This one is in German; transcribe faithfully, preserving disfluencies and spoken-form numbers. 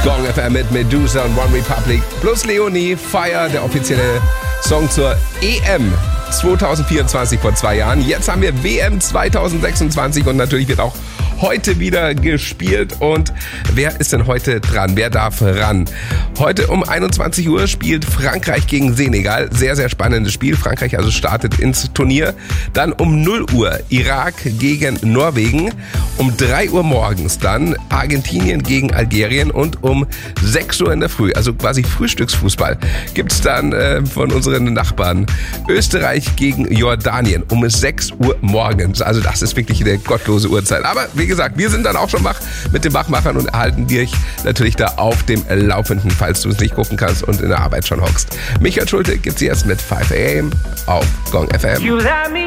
Gong F M mit Medusa und One Republic plus Leonie, Fire, der offizielle Song zur E M zwanzig vierundzwanzig vor zwei Jahren. Jetzt haben wir W M zwanzig sechsundzwanzig und natürlich wird auch heute wieder gespielt. Und wer ist denn heute dran? Wer darf ran? Heute um einundzwanzig Uhr spielt Frankreich gegen Senegal. Sehr, sehr spannendes Spiel. Frankreich also startet ins Turnier. Dann um null Uhr Irak gegen Norwegen. Um drei Uhr morgens dann Argentinien gegen Algerien. Und um sechs Uhr in der Früh, also quasi Frühstücksfußball, gibt es dann äh, von unseren Nachbarn Österreich gegen Jordanien um sechs Uhr morgens. Also das ist wirklich eine gottlose Uhrzeit. Aber wie gesagt, wir sind dann auch schon wach mit den Wachmachern und erhalten dich natürlich da auf dem Laufenden, falls du es nicht gucken kannst und in der Arbeit schon hockst. Michael Schulte gibt's jetzt mit five a m auf Gong F M.